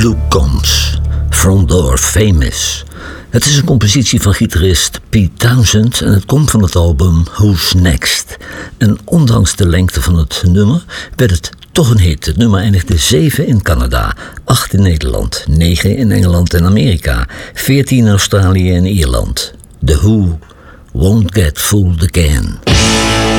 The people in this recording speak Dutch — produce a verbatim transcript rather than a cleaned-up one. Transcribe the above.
Blue Comes, Front Door Famous. Het is een compositie van gitarist Pete Townshend en het komt van het album Who's Next. En ondanks de lengte van het nummer werd het toch een hit. Het nummer eindigde zeven in Canada, acht in Nederland, negen in Engeland en Amerika, veertien in Australië en Ierland. The Who Won't Get Fooled Again.